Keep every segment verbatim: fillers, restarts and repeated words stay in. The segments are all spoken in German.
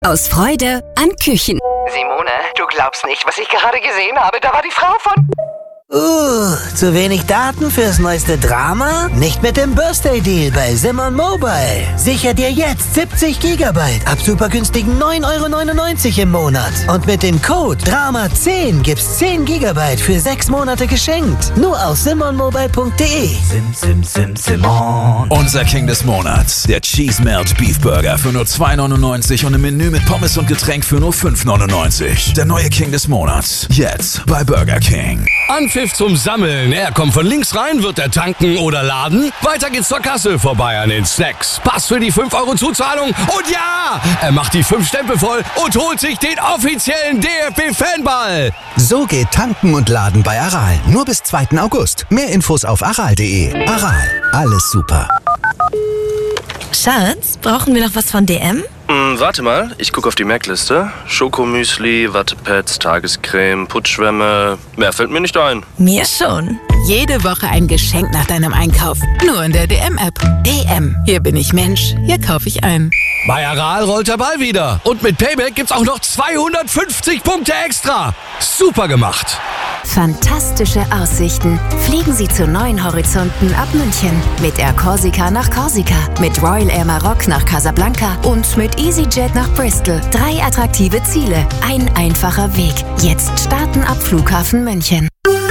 Aus Freude an Küchen. Simone, du glaubst nicht, was ich gerade gesehen habe. Da war die Frau von... Uh, zu wenig Daten fürs neueste Drama? Nicht mit dem Birthday-Deal bei Simon Mobile. Sicher dir jetzt siebzig Gigabyte ab super günstigen neun Euro neunundneunzig im Monat. Und mit dem Code Drama zehn gibt's zehn Gigabyte für sechs Monate geschenkt. Nur auf simon mobile punkt de. Sim, sim, sim, Simon. Unser King des Monats. Der Cheese Melt Beef Burger für nur zwei neunundneunzig und im Menü mit Pommes und Getränk für nur fünf neunundneunzig. Der neue King des Monats. Jetzt bei Burger King. Anpfiff zum Sammeln. Er kommt von links rein, wird er tanken oder laden. Weiter geht's zur Kasse, vorbei an den Snacks. Pass für die fünf Euro Zuzahlung. Und ja, er macht die fünf Stempel voll und holt sich den offiziellen D F B-Fanball. So geht tanken und laden bei Aral. Nur bis zweiten August. Mehr Infos auf aral punkt de. Aral. Alles super. Schatz, brauchen wir noch was von D M? Hm, warte mal, ich gucke auf die Merkliste. Schokomüsli, Wattepads, Tagescreme, Putzschwämme. Mehr fällt mir nicht ein. Mir schon. Jede Woche ein Geschenk nach deinem Einkauf. Nur in der D M-App. D M. Hier bin ich Mensch. Hier kaufe ich ein. Bei Aral rollt der Ball wieder. Und mit Payback gibt's auch noch zweihundertfünfzig Punkte extra. Super gemacht. Fantastische Aussichten. Fliegen Sie zu neuen Horizonten ab München. Mit Air Corsica nach Korsika, mit Royal Air Maroc nach Casablanca und mit EasyJet nach Bristol. Drei attraktive Ziele, ein einfacher Weg. Jetzt starten ab Flughafen München.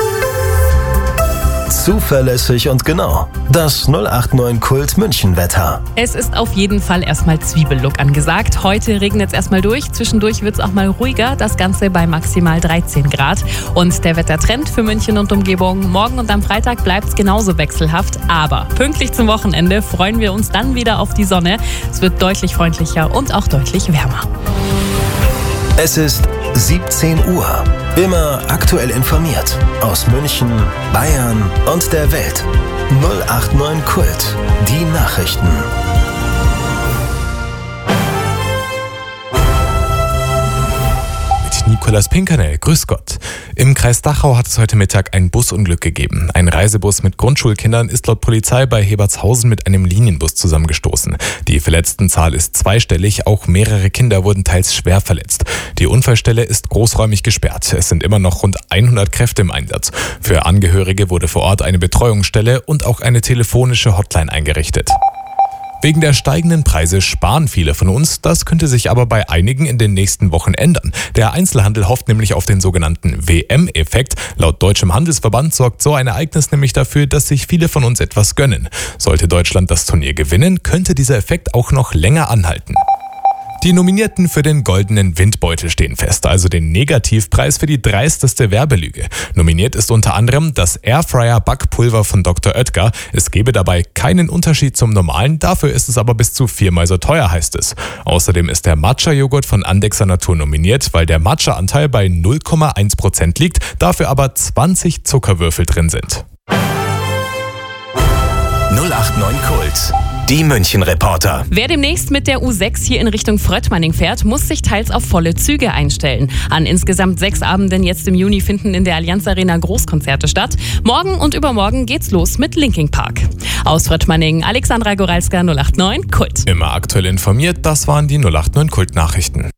Zuverlässig und genau. Das null acht neun Kult München Wetter. Es ist auf jeden Fall erstmal Zwiebellook angesagt. Heute regnet es erstmal durch. Zwischendurch wird es auch mal ruhiger. Das Ganze bei maximal dreizehn Grad. Und der Wettertrend für München und Umgebung. Morgen und am Freitag bleibt es genauso wechselhaft. Aber pünktlich zum Wochenende freuen wir uns dann wieder auf die Sonne. Es wird deutlich freundlicher und auch deutlich wärmer. Es ist siebzehn Uhr. Immer aktuell informiert. Aus München, Bayern und der Welt. null acht neun Kult. Die Nachrichten. Nikolaus Pinkernel, grüß Gott. Im Kreis Dachau hat es heute Mittag ein Busunglück gegeben. Ein Reisebus mit Grundschulkindern ist laut Polizei bei Hebertshausen mit einem Linienbus zusammengestoßen. Die Verletztenzahl ist zweistellig, auch mehrere Kinder wurden teils schwer verletzt. Die Unfallstelle ist großräumig gesperrt. Es sind immer noch rund hundert Kräfte im Einsatz. Für Angehörige wurde vor Ort eine Betreuungsstelle und auch eine telefonische Hotline eingerichtet. Wegen der steigenden Preise sparen viele von uns, das könnte sich aber bei einigen in den nächsten Wochen ändern. Der Einzelhandel hofft nämlich auf den sogenannten W M-Effekt. Laut Deutschem Handelsverband sorgt so ein Ereignis nämlich dafür, dass sich viele von uns etwas gönnen. Sollte Deutschland das Turnier gewinnen, könnte dieser Effekt auch noch länger anhalten. Die Nominierten für den Goldenen Windbeutel stehen fest, also den Negativpreis für die dreisteste Werbelüge. Nominiert ist unter anderem das Airfryer Backpulver von Doktor Oetker. Es gebe dabei keinen Unterschied zum normalen, dafür ist es aber bis zu viermal so teuer, heißt es. Außerdem ist der Matcha-Joghurt von Andexer Natur nominiert, weil der Matcha-Anteil bei null Komma eins Prozent liegt, dafür aber zwanzig Zuckerwürfel drin sind. null acht neun Kult. Die München-Reporter. Wer demnächst mit der U sechs hier in Richtung Fröttmanning fährt, muss sich teils auf volle Züge einstellen. An insgesamt sechs Abenden jetzt im Juni finden in der Allianz Arena Großkonzerte statt. Morgen und übermorgen geht's los mit Linkin Park. Aus Fröttmanning, Alexandra Goralska, null acht neun Kult. Immer aktuell informiert, das waren die null acht neun Kult-Nachrichten.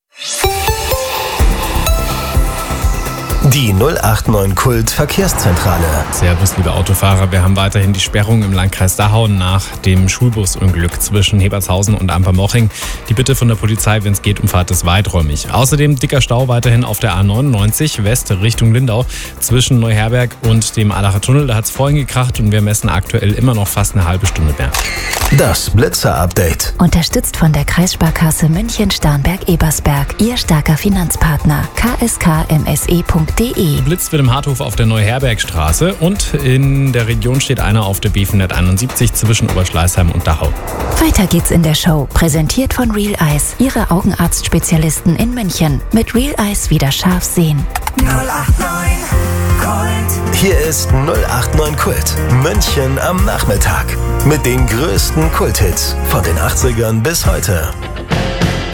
Die null acht neun Kult Verkehrszentrale. Servus, liebe Autofahrer. Wir haben weiterhin die Sperrung im Landkreis Dachau nach dem Schulbusunglück zwischen Hebertshausen und Ampermoching. Die Bitte von der Polizei, wenn es geht, umfahrt es weiträumig. Außerdem dicker Stau weiterhin auf der A neunundneunzig West Richtung Lindau zwischen Neuherberg und dem Allacher Tunnel. Da hat es vorhin gekracht und wir messen aktuell immer noch fast eine halbe Stunde mehr. Das Blitzer-Update. Unterstützt von der Kreissparkasse München-Starnberg-Ebersberg. Ihr starker Finanzpartner. k s k m s e punkt de. Geblitzt wird im Harthof auf der Neuherbergstraße und in der Region steht einer auf der B vierhunderteinundsiebzig zwischen Oberschleißheim und Dachau. Weiter geht's in der Show. Präsentiert von Real Eyes. Ihre Augenarztspezialisten in München. Mit Real Eyes wieder scharf sehen. null acht neun Kult. Hier ist null acht neun Kult. München am Nachmittag. Mit den größten Kulthits von den achtzigern bis heute.